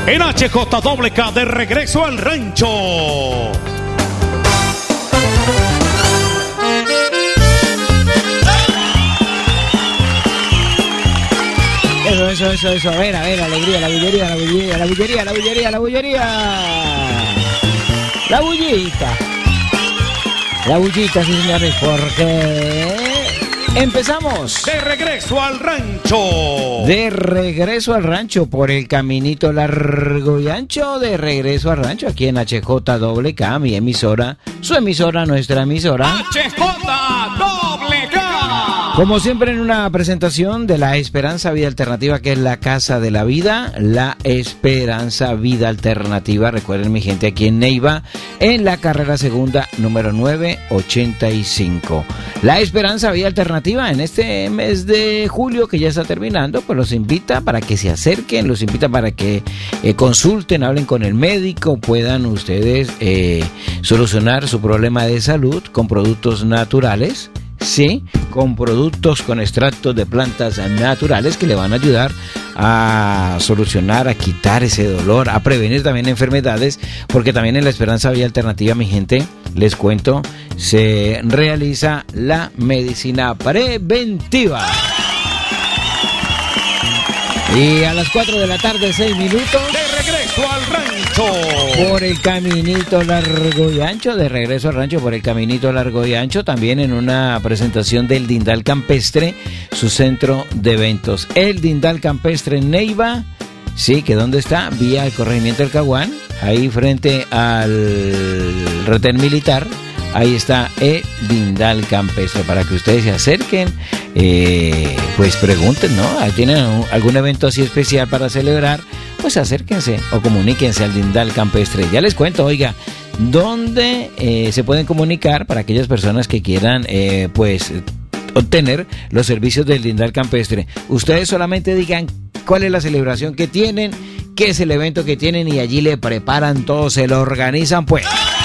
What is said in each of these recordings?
En HJWK, de regreso al rancho. Eso. A ver, alegría, la bullería. La bullita, sí, señores, porque empezamos. De regreso al rancho. De regreso al rancho por el caminito largo y ancho. De regreso al rancho aquí en HJWK, mi emisora, su emisora, nuestra emisora. HJWK. Como siempre, en una presentación de La Esperanza Vida Alternativa, que es la Casa de la Vida, La Esperanza Vida Alternativa. Recuerden, mi gente, aquí en Neiva, en la carrera segunda, número 985. La Esperanza Vida Alternativa, en este mes de julio que ya está terminando, pues los invita para que se acerquen, los invita para que consulten, hablen con el médico, puedan ustedes solucionar su problema de salud con productos naturales. Sí, con productos con extractos de plantas naturales que le van a ayudar a solucionar, a quitar ese dolor, a prevenir también enfermedades, porque también en La Esperanza Vida Alternativa, mi gente, les cuento, se realiza la medicina preventiva. Y a las 4 de la tarde, 6 minutos. De regreso al rancho. Por el caminito largo y ancho. De regreso al rancho por el caminito largo y ancho. También en una presentación del Dindal Campestre, su centro de eventos. El Dindal Campestre en Neiva. Sí, que ¿dónde está? Vía el corregimiento del Caguán. Ahí frente al retén militar. Ahí está el Dindal Campestre, para que ustedes se acerquen, pues pregunten, ¿no? ¿Tienen algún evento así especial para celebrar? Pues acérquense o comuníquense al Dindal Campestre. Ya les cuento, oiga, ¿dónde se pueden comunicar para aquellas personas que quieran, pues, obtener los servicios del Dindal Campestre? Ustedes solamente digan cuál es la celebración que tienen, qué es el evento que tienen, y allí le preparan todo, se lo organizan, pues,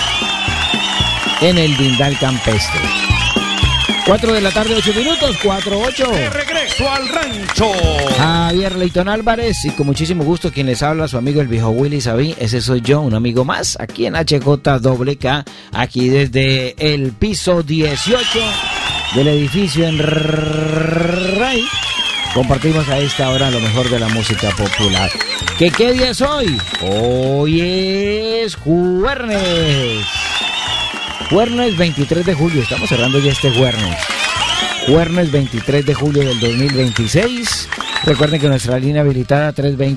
en el Dindal Campestre. 4 de la tarde, 8 minutos, 4-8. De regreso al rancho. Javier Leighton Álvarez, y con muchísimo gusto quien les habla, su amigo el viejo Willy Sabí. Ese soy yo, un amigo más, aquí en HJWK, aquí desde el piso 18 del edificio en Rey. Compartimos a esta hora lo mejor de la música popular. ¿Qué día es hoy? Hoy es jueves. Jueves 23 de julio, estamos cerrando ya este jueves. Jueves 23 de julio del 2026. Recuerden que nuestra línea habilitada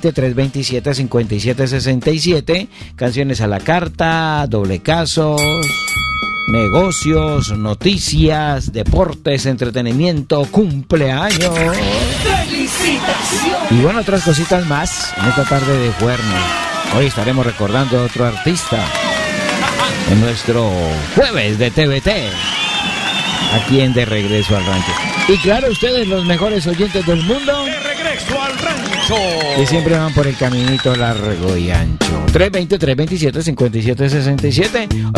320-327-5767. Canciones a la carta, doble casos, negocios, noticias, deportes, entretenimiento, cumpleaños. ¡Felicitaciones! Y bueno, otras cositas más en esta tarde de jueves. Hoy estaremos recordando a otro artista en nuestro jueves de TVT, aquí en De Regreso al Rancho. Y claro, ustedes, los mejores oyentes del mundo, De regreso al rancho. que siempre van por el caminito largo y ancho. 320-327-5767.